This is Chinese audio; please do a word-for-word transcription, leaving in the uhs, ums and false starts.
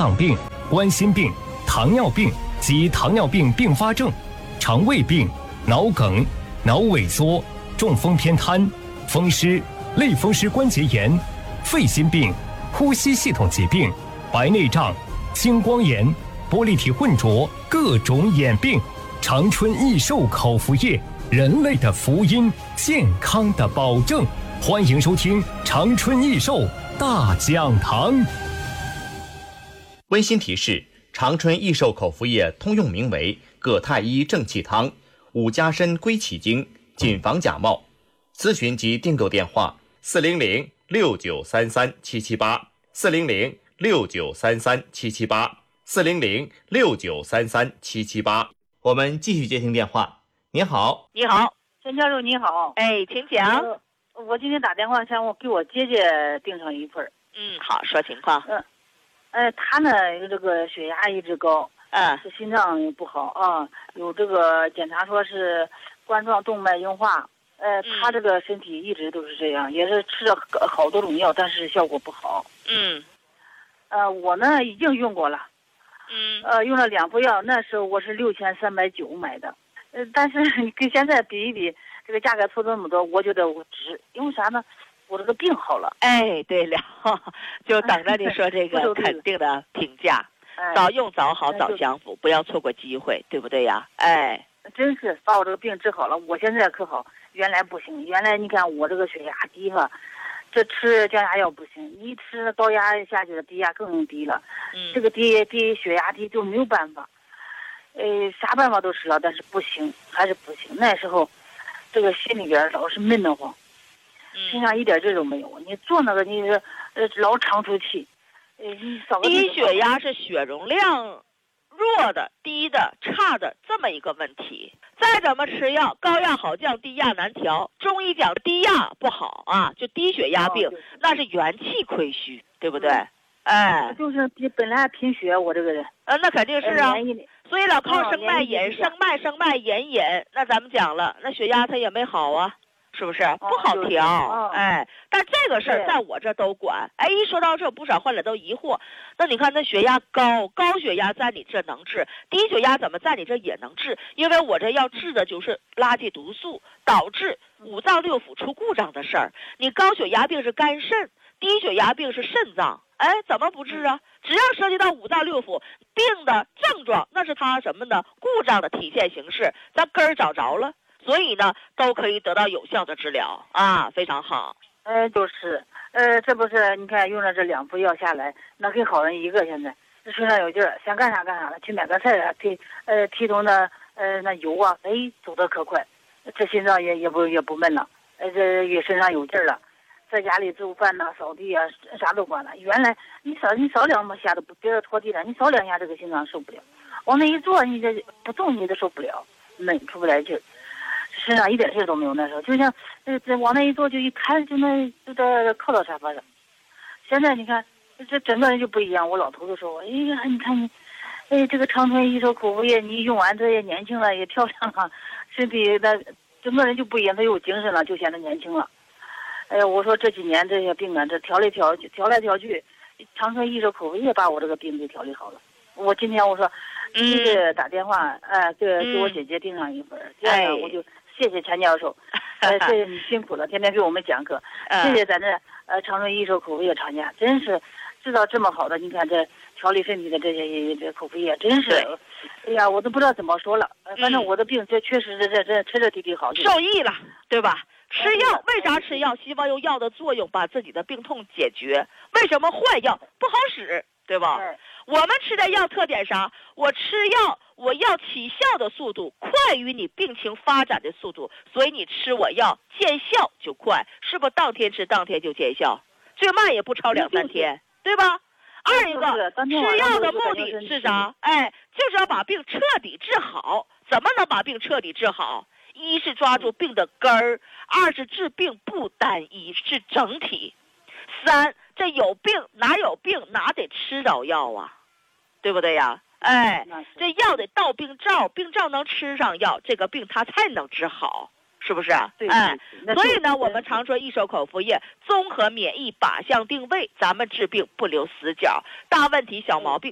脏病、冠心病、糖尿病及糖尿病并发症、肠胃病、脑梗、脑萎缩、中风偏瘫、风湿、类风湿关节炎、肺心病、呼吸系统疾病、白内障、青光眼、玻璃体混浊各种眼病。长春益寿口服液，人类的福音，健康的保证。欢迎收听长春益寿大讲堂。 温馨提示：长春益寿口服液通用名为葛太医正气汤、五加参归气经，谨防假冒。咨询及订购电话：四零零六九三三七七八，四零零六九三三七七八，四零零六九三三七七八。我们继续接听电话。您好， 你好， 陈教授你好。 哎，请讲。 呃、我今天打电话想我给我姐姐订上一份。 嗯，好，说情况。 嗯，呃，她呢有这个血压一直高， 嗯， 是心脏不好啊，有这个检查说是冠状动脉硬化。呃， 嗯、 她这个身体一直都是这样，也是吃了好多种药，但是效果不好。 嗯， 呃，我呢已经用过了。 嗯， 呃，用了两副药，那时候我是六千三百九买的，呃，但是你跟现在比一比，这个价格错这么多，我觉得我值，因为啥呢？我这个病好了。 哎，对了，就等着你说这个肯定的评价， 哎、 早用早好早享福，不要错过机会，对不对呀？哎， 真是把我这个病治好了，我现在可好，原来不行，原来你看我这个血压低哈。这吃降压药不行，你吃高压下去了，低压更低了。 嗯， 这个低低血压低就没有办法，呃，啥办法都试了，但是不行，还是不行。那时候，这个心里边老是闷得慌，身上一点劲都没有。你做那个你是呃老长出气，呃，你少个低血压是血容量弱的、低的、差的这么一个问题。再怎么吃药，高压好降，低压难调。中医讲低压不好啊，就低血压病， 哦、 那是元气亏虚，对不对？嗯、哎， 就是比本来贫血，我这个人。 呃，那肯定是啊。所以老靠生脉引， 生脉生脉引引，那咱们讲了，那血压它也没好啊。是不是不好调？ 哦、 哎，但这个事儿在我这都管。哎，一说到这，不少患者都疑惑。那你看，那血压高，高血压在你这能治，低血压怎么在你这也能治？因为我这要治的就是垃圾毒素导致五脏六腑出故障的事儿。你高血压病是肝肾，低血压病是肾脏。哎，怎么不治啊？只要涉及到五脏六腑病的症状，那是它什么呢？故障的体现形式，咱根儿找着了。所以呢，都可以得到有效的治疗啊，非常好。 呃，就是，呃，这不是你看用了这两副药下来，那跟好人一个，现在身上有劲儿，想干啥干啥了，去买个菜啊，提呃提桶的呃那油啊，哎，走得可快，这心脏也也不也不闷了，呃这也身上有劲儿了，在家里做饭呐、扫地啊，啥都管了。原来你扫你扫两下都不别拖地了，你扫两下这个心脏受不了，往那一坐你这不动你都受不了，闷出不来劲儿。身上一点事都没有，那时候就像这这往那一坐就一开就那就在靠到沙发上。现在你看这整个人就不一样。我老头子说我，哎呀，你看你，哎，这个长春益寿口服液你用完这也年轻了，也漂亮了，身体的整个人就不一样，他有精神了，就显得年轻了。哎呀，我说这几年这些病啊，这调来调去，调来调去，长春益寿口服液把我这个病给调理好了。我今天我说，你给打电话，哎，给给我姐姐订上一份，这样我就。谢谢陈教授，呃，谢谢你辛苦了，天天给我们讲课。谢谢咱这呃长春益寿口服液厂家，真是制造这么好的，你看这调理身体的这些这口服液，真是，哎呀，我都不知道怎么说了。反正我的病这确实是这这彻彻底底好， 受益了，对吧？吃药为啥吃药？希望用药的作用把自己的病痛解决。为什么换药不好使？对吧？我们吃的药特点啥？我吃药，我药起效的速度快于你病情发展的速度，所以你吃我药见效就快，是不是？当天吃当天就见效，最慢也不超两三天，对吧？二一个，吃药的目的是啥？哎，就是要把病彻底治好。怎么能把病彻底治好？一是抓住病的根儿，二是治病不单一，是整体。三，这有病哪有病哪得吃着药啊，对不对呀？哎，这药得到病灶，病灶能吃上药，这个病它才能治好，是不是？哎，所以呢，我们常说益寿口服液综合免疫靶向定位，咱们治病不留死角，大问题小毛病